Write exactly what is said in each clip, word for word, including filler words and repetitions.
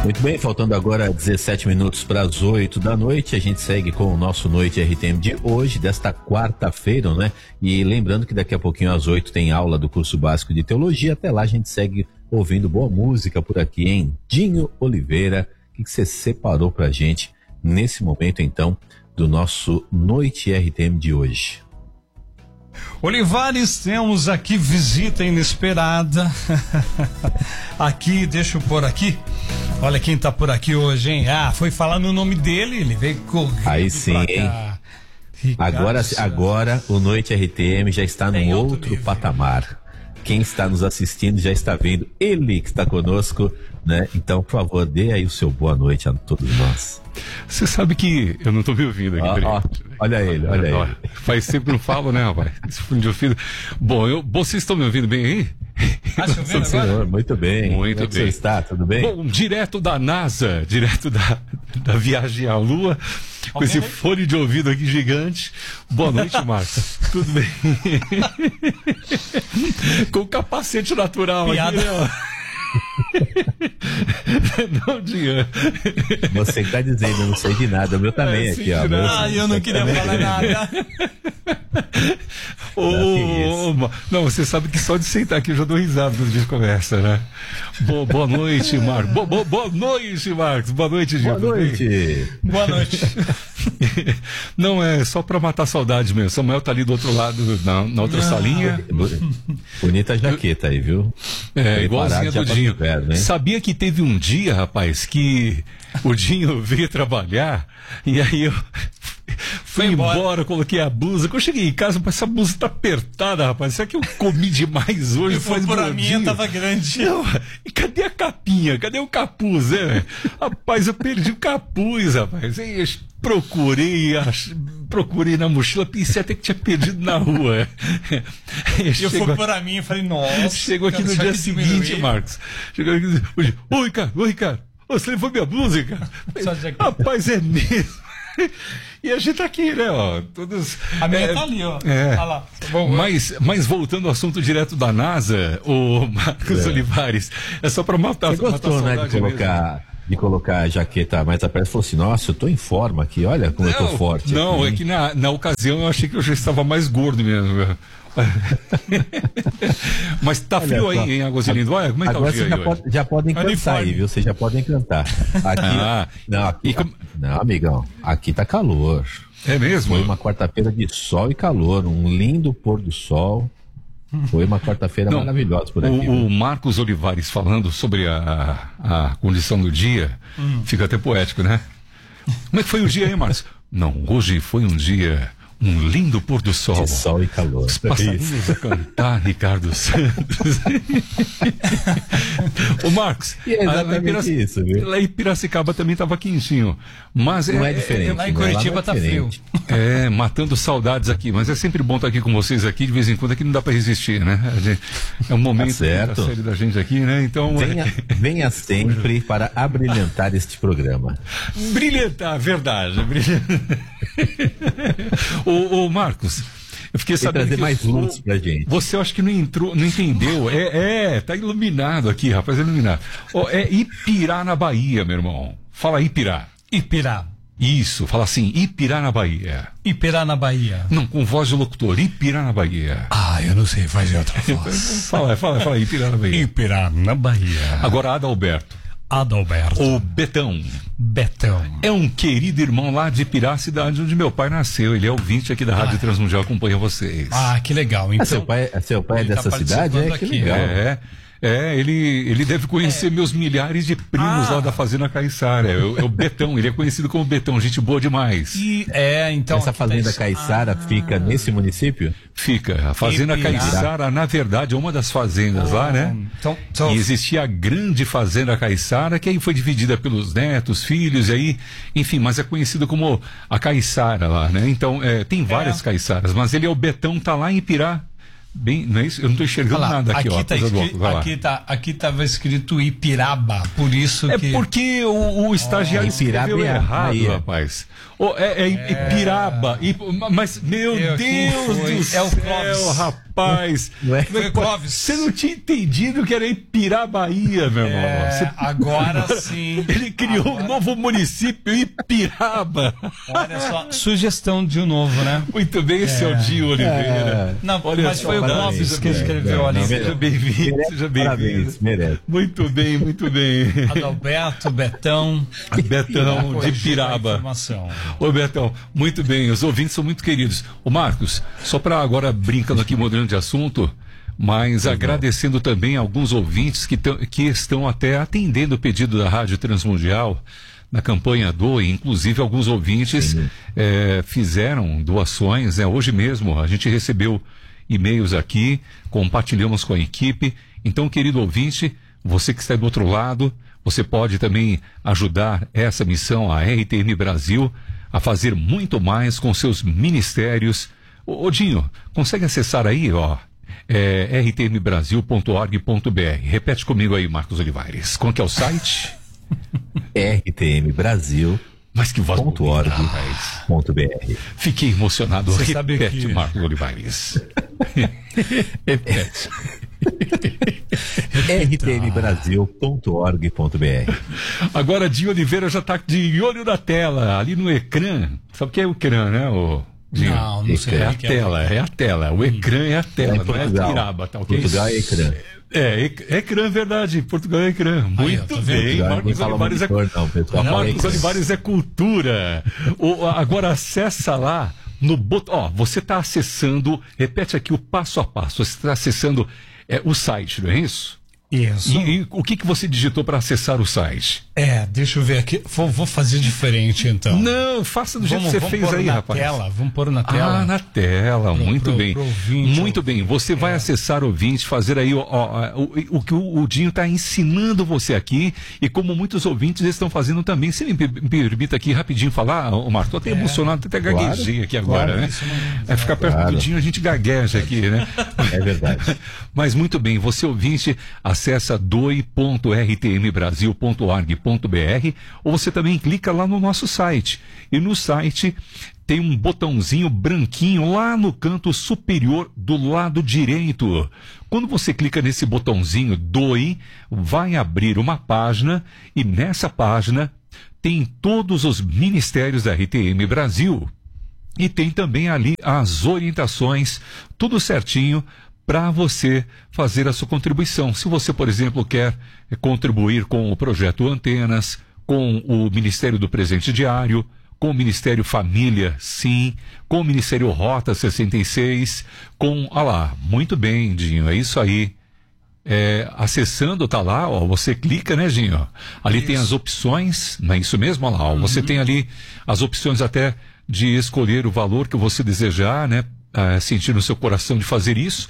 Muito bem, faltando agora dezessete minutos para as oito da noite, a gente segue com o nosso Noite R T M de hoje, desta quarta-feira, né? E lembrando que daqui a pouquinho às oito tem aula do curso básico de teologia. Até lá a gente segue ouvindo boa música por aqui, hein? Dinho Oliveira, o que você separou pra gente nesse momento, então, do nosso Noite R T M de hoje? Olivares, temos aqui visita inesperada. Aqui, deixa eu pôr aqui. Olha quem tá por aqui hoje, hein? Ah, foi falar no nome dele, ele veio correndo. Aí sim, hein? Agora, agora o Noite R T M já está num outro, outro patamar. Quem está nos assistindo já está vendo ele que está conosco, né? Então, por favor, dê aí o seu boa noite a todos nós. Você sabe que eu não estou me ouvindo aqui. Ó, ó, olha ele, olha ó, ele. Faz tempo que não falo, né, rapaz? Esse fundo de ouvido. Bom, eu, vocês estão me ouvindo bem aí? Ah, você ouvindo senhor, muito bem. Muito Como é que bem. você está? Tudo bem? Bom, direto da NASA, direto da, da viagem à Lua, com esse fone de ouvido aqui gigante. Boa noite, Marcos. Tudo bem? Com capacete natural. Piada. Aqui, né? Não, Dinho. Você que tá dizendo, eu não sei de nada. O meu também É, aqui, sim, ó. não. Ah, eu não queria falar nada. Ô, ô, ô, não, você sabe que só de sentar aqui eu já dou risada quando a gente conversa, né? Boa, boa noite, Marcos. Boa, boa, boa noite, Marcos. Boa noite, Gil. Boa noite. Boa noite. Não, é só pra matar saudade mesmo. Samuel tá ali do outro lado, na, na outra salinha. Bonita jaqueta aí, viu? É, igualzinha do Dinho. Inverno, hein? Sabia que teve um dia, rapaz, que o Dinho veio trabalhar e aí eu fui embora. embora, coloquei a blusa. Quando eu cheguei em casa, mas essa blusa tá apertada, rapaz. Será que eu comi demais hoje? Foi por a minha, tava grande. Não, e cadê a capinha? Cadê o capuz, né? Rapaz, eu perdi o capuz, rapaz. Aí eu procurei, ach... procurei na mochila, pensei até que tinha perdido na rua. Eu chego... fui por a minha e falei, nossa. Chegou aqui no dia seguinte, diminuir. Marcos. Chegou aqui hoje. Oi, cara, oi, cara. Você levou minha blusa, cara? Rapaz, é mesmo. E a gente tá aqui, né, ó, todos... A minha é, tá ali, ó. É, Olha lá. Bom, mas, mas voltando ao assunto direto da NASA, o Marcos é. Olivares, é só pra matar, Você gostou, matar né, de colocar... Mesmo. De colocar a jaqueta mais aperto, falou assim, nossa, eu tô em forma aqui, olha como não, eu tô forte. Não, aqui, é que na, na ocasião eu achei que eu já estava mais gordo mesmo. Mas tá olha frio só. aí, hein, Águas de Lindóia? Como é que tá o dia já, aí pode, já podem cantar aí, viu? Vocês já podem cantar. Aqui, ah, não, aqui, com... não, amigão, aqui tá calor. É mesmo? Foi uma quarta-feira de sol e calor, um lindo pôr do sol. Foi uma quarta-feira maravilhosa por aqui. O, o Marcos Olivares falando sobre a, a condição do dia, hum. fica até poético, né? Como é que foi o dia aí, Marcos? Não, hoje foi um dia, um lindo pôr do sol. De sol e calor. Os passarinhos a cantar, Ricardo Santos. Ô Marcos, e é exatamente Pirac... isso, viu? Lá em Piracicaba também estava quentinho. Mas não é, é diferente. É, lá em Curitiba é tá frio. É, matando saudades aqui. Mas é sempre bom estar aqui com vocês aqui, de vez em quando aqui não dá para resistir, né? Gente, é um momento tá da série da gente aqui, né? Então venha, venha sempre para abrilhantar este programa. Brilhantar, verdade. Brilhantar. ô, ô Marcos, eu fiquei sabendo trazer que mais luz pra gente. Você acho que não entrou, não entendeu. É, é, tá iluminado aqui, rapaz, é iluminado. Oh, é Ipirá na Bahia, meu irmão. Fala Ipirá. Ipirá. Isso, fala assim, Ipirá na Bahia. Ipirá na Bahia. Não, com voz de locutor, Ipirá na Bahia. Ah, eu não sei, faz outra voz. fala, fala, fala, Ipirá na Bahia. Ipirá na Bahia. Agora, Adalberto. Adalberto. O Betão. Betão. É um querido irmão lá de Pirá, cidade onde meu pai nasceu. Ele é ouvinte aqui da Rádio ah. Transmundial, acompanha vocês. Ah, que legal. Então, é seu pai, é seu pai é dessa tá cidade? É, que legal. É. É, ele, ele deve conhecer é. meus milhares de primos ah. lá da Fazenda Caiçara. É, é o Betão, ele é conhecido como Betão, gente boa demais. E, é, então. Essa Fazenda tá Caiçara ah. fica nesse município? Fica. A Fazenda Caiçara, na verdade, é uma das fazendas ah. lá, né? Então, então... E existia a grande Fazenda Caiçara, que aí foi dividida pelos netos, filhos, e aí, enfim, mas é conhecido como a Caiçara lá, né? Então, é, tem várias é. Caiçaras, mas ele é o Betão, tá lá em Ipirá. bem, não é isso? Eu não estou enxergando lá, nada aqui, aqui ó. Tá escrito, aqui tá, aqui estava escrito Ipiraba, por isso é que... É porque o, o estagiário oh, escreveu é errado, aí. rapaz. Oh, é, é, é Ipiraba, Ip, mas, meu Eu, Deus do céu, é rapaz. Não é? Foi Clóvis. Você não tinha entendido que era Ipirabaía, meu irmão. É, Você... Agora sim. Ele criou agora... um novo município, Ipiraba. Olha só, sugestão de um novo, né? Muito bem, é. seu Dio Oliveira. É. Não, Olha mas só, foi o Clóvis que escreveu ali. Seja bem-vindo, seja bem-vindo. Muito bem, muito bem. Adalberto, Betão. Betão, de Piraba. Ô, Betão, muito bem, os ouvintes são muito queridos. Ô, Marcos, só para agora, brincando aqui, mudando de assunto, mas agradecendo também alguns ouvintes que, que estão até atendendo o pedido da Rádio Transmundial na campanha Doe, inclusive alguns ouvintes é, fizeram doações, né? Hoje mesmo a gente recebeu e-mails aqui, compartilhamos com a equipe. Então, querido ouvinte, você que está do outro lado, você pode também ajudar essa missão, a R T M Brasil, a fazer muito mais com seus ministérios. Ô, Dinho, consegue acessar aí, ó, é, r t m brasil ponto org ponto b r. Repete comigo aí, Marcos Olivares. Qual que é o site? r t m brasil ponto org ponto b r. Fiquei emocionado. Você Repete, que... Marcos Olivares. Repete. r t m brasil ponto org ponto b r. Agora, Dinho Oliveira já está de olho na tela, ali no ecrã. Sabe o que é o ecrã, né, o Dinho? Não, não sei. É a que tela, é, é a tela. O ecrã é a tela, é não é a Piraba, tá ok? Portugal é ecrã. É, ecrã, verdade. Portugal é ecrã. Muito aí, bem. Marcos Olivares é, não, pessoal, Marcos Olivares é cultura. O, agora acessa lá no botão. Ó, você está acessando, repete aqui o passo a passo. Você está acessando é, o site, não é isso? Isso. E, e o que, que você digitou para acessar o site? É, deixa eu ver aqui. Vou, vou fazer diferente então. Não, faça do jeito vamos, que você fez aí, na rapaz. Tela, vamos pôr na tela. Ah, na tela, pro, muito pro, bem. Pro ouvinte, muito bem. Você é. vai acessar o ouvinte, fazer aí ó, ó, o, o que o, o Dinho está ensinando você aqui, e como muitos ouvintes estão fazendo também. Se me, me permita aqui rapidinho falar, ô Marco, tô até é. emocionado, até gaguejei aqui agora, claro, né? Não, é ficar perto claro. do Dinho, a gente gagueja aqui, né? É verdade. Mas muito bem, você ouvinte, acessa doe ponto r t m brasil ponto org ponto b r, ou você também clica lá no nosso site. E no site tem um botãozinho branquinho lá no canto superior do lado direito. Quando você clica nesse botãozinho Doe, vai abrir uma página, e nessa página tem todos os ministérios da R T M Brasil. E tem também ali as orientações, tudo certinho, para você fazer a sua contribuição. Se você, por exemplo, quer contribuir com o projeto Antenas, com o Ministério do Presente Diário, com o Ministério Família, sim, com o Ministério Rota sessenta e seis, com... Ah lá, muito bem, Dinho, é isso aí. É, acessando, tá lá, ó, você clica, né, Dinho? Ali isso. Tem as opções, não é isso mesmo? Olha lá, ó, uhum. Você tem ali as opções até de escolher o valor que você desejar, né? Uh, sentir no seu coração de fazer isso,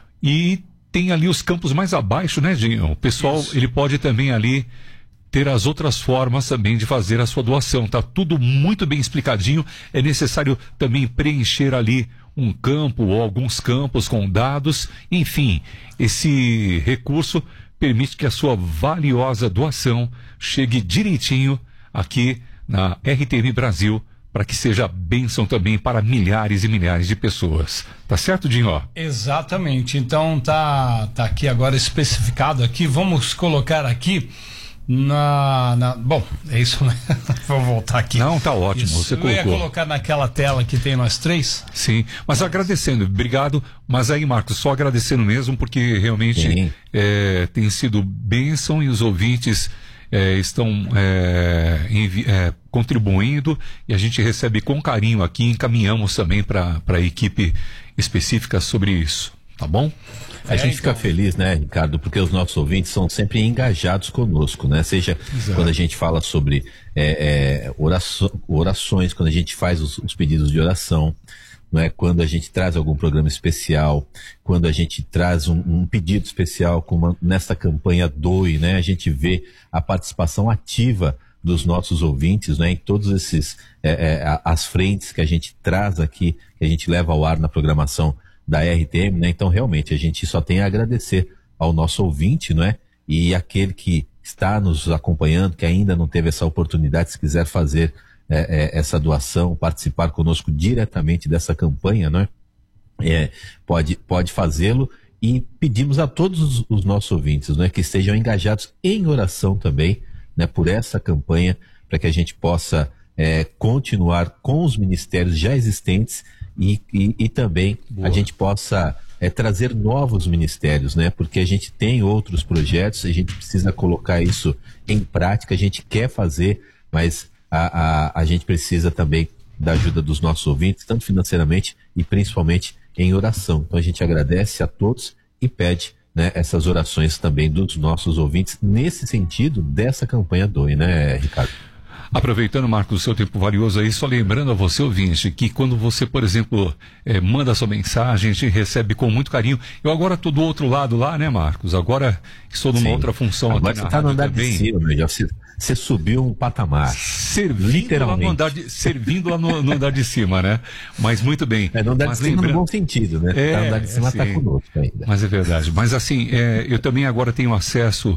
e tem ali os campos mais abaixo, né, Dinho? O pessoal, isso. ele pode também ali ter as outras formas também de fazer a sua doação, tá tudo muito bem explicadinho. É necessário também preencher ali um campo ou alguns campos com dados, enfim, esse recurso permite que a sua valiosa doação chegue direitinho aqui na R T M Brasil, para que seja bênção também para milhares e milhares de pessoas. Tá certo, Dinho? Exatamente. Então tá, tá aqui agora especificado aqui. Vamos colocar aqui na... na... Bom, é isso, né? Vou voltar aqui. Não, tá ótimo. Isso. Você Eu colocou. ia colocar naquela tela que tem nós três. Sim, mas, mas agradecendo. Obrigado. Mas aí, Marcos, só agradecendo mesmo, porque realmente é, tem sido bênção, e os ouvintes... É, estão é, envi- é, contribuindo, e a gente recebe com carinho aqui, encaminhamos também para a equipe específica sobre isso, tá bom? A é, gente então... fica feliz, né, Ricardo, porque os nossos ouvintes são sempre engajados conosco, né? Seja Exato. Quando a gente fala sobre é, é, oraço- orações, quando a gente faz os, os pedidos de oração, não é? Quando a gente traz algum programa especial, quando a gente traz um, um pedido especial, como nessa campanha Doe, né? A gente vê a participação ativa dos nossos ouvintes, né? Em todos esses, é, é, as frentes que a gente traz aqui, que a gente leva ao ar na programação da R T M, né? Então, realmente, a gente só tem a agradecer ao nosso ouvinte, não é? E aquele que está nos acompanhando, que ainda não teve essa oportunidade, se quiser fazer é, é, essa doação, participar conosco diretamente dessa campanha, não é? É, pode, pode fazê-lo. E pedimos a todos os, os nossos ouvintes, né, que estejam engajados em oração também, né, por essa campanha, para que a gente possa é, continuar com os ministérios já existentes e, e, e também Boa. a gente possa é, trazer novos ministérios, né, porque a gente tem outros projetos, a gente precisa colocar isso em prática, a gente quer fazer, mas a, a, a gente precisa também da ajuda dos nossos ouvintes, tanto financeiramente e principalmente em oração. Então a gente agradece a todos e pede, né, essas orações também dos nossos ouvintes nesse sentido dessa campanha Doe, né, Ricardo? Aproveitando, Marcos, o seu tempo valioso aí, só lembrando a você, ouvinte, que quando você, por exemplo, eh, manda sua mensagem, a gente recebe com muito carinho. Eu agora estou do outro lado lá, né, Marcos? Agora estou numa Sim. outra função agora aqui você na tá rádio no andar também. De cima, né? Já você, você subiu um patamar. Servindo literalmente. Lá no andar de, servindo lá no, no andar de cima, né? Mas muito bem. É, no andar Mas de cima lembrando... no bom sentido, né? É, tá no andar de cima está assim, conosco ainda. Mas é verdade. Mas assim, é, eu também agora tenho acesso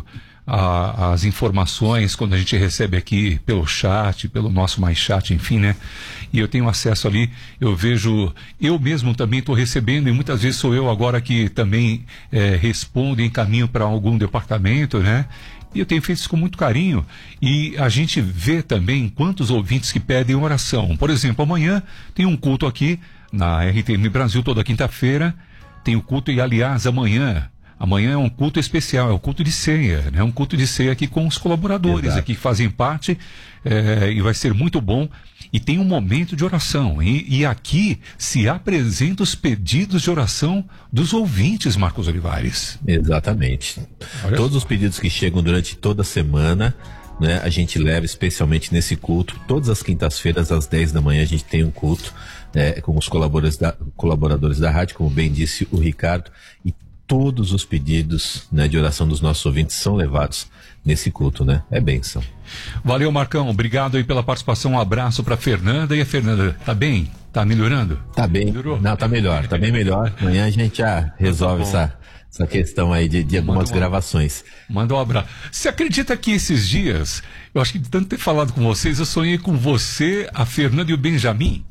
a, as informações quando a gente recebe aqui pelo chat, pelo nosso mais chat, enfim, né? E eu tenho acesso ali, eu vejo, eu mesmo também estou recebendo, e muitas vezes sou eu agora que também é, respondo em caminho para algum departamento, né? E eu tenho feito isso com muito carinho. E a gente vê também quantos ouvintes que pedem oração. Por exemplo, amanhã tem um culto aqui na R T M Brasil, toda quinta-feira. Tem o culto, e aliás, amanhã, amanhã é um culto especial, é o culto de ceia, né? Um culto de ceia aqui com os colaboradores Exato. aqui que fazem parte, é, e vai ser muito bom. E tem um momento de oração. E, e aqui se apresenta os pedidos de oração dos ouvintes, Marcos Olivares. Exatamente. Olha Todos só. os pedidos que chegam durante toda a semana, né, a gente leva especialmente nesse culto. Todas as quintas-feiras, às dez da manhã, a gente tem um culto é, com os colaboradores da, colaboradores da rádio, como bem disse o Ricardo. E todos os pedidos, né, de oração dos nossos ouvintes são levados nesse culto, né? É bênção. Valeu, Marcão. Obrigado aí pela participação. Um abraço pra Fernanda. E a Fernanda, tá bem? Tá melhorando? Tá bem. Melhorou? Não, tá melhor. Tá bem melhor. Amanhã a gente já resolve tá essa, essa questão aí de, de algumas Manda um, gravações. Manda um abraço. Você acredita que esses dias, eu acho que de tanto ter falado com vocês, eu sonhei com você, a Fernanda e o Benjamin.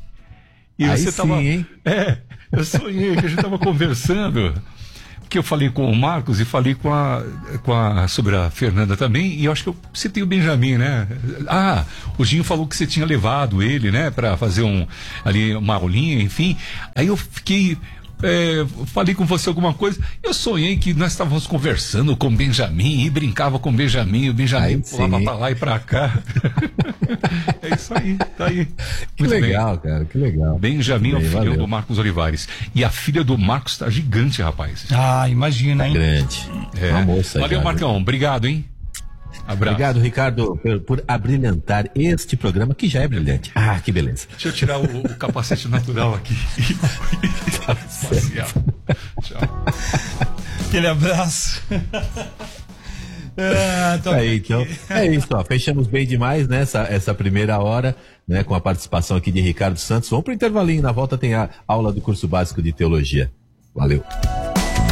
E aí você sim, tava... hein? É, eu sonhei que a gente tava conversando. Que eu falei com o Marcos e falei com a, com a, sobre a Fernanda também, e eu acho que eu citei o Benjamin, né? Ah, o Ginho falou que você tinha levado ele, né, para fazer um, ali, uma aulinha, enfim. Aí eu fiquei, é, falei com você alguma coisa, eu sonhei que nós estávamos conversando com o Benjamin e brincava com o Benjamin, o Benjamin aí, pulava pra lá e pra cá. É isso aí, tá aí. Que Muito legal, bem. cara, que legal. Benjamin é o filho valeu. do Marcos Olivares. E a filha do Marcos tá gigante, rapaz. Ah, imagina, hein? Tá grande. É. Uma moça. Valeu, já, Marcão. Viu? Obrigado, hein? Abraço. Obrigado, Ricardo, por, por abrilhantar este programa, que já é brilhante. Ah, que beleza. Deixa eu tirar o, o capacete natural aqui. Tá Tchau. Aquele abraço. Ah, tá aí, então, é isso, ó, fechamos bem demais, né, essa, essa primeira hora, né, com a participação aqui de Ricardo Santos. Vamos pro intervalinho, na volta tem a aula do curso básico de teologia. Valeu.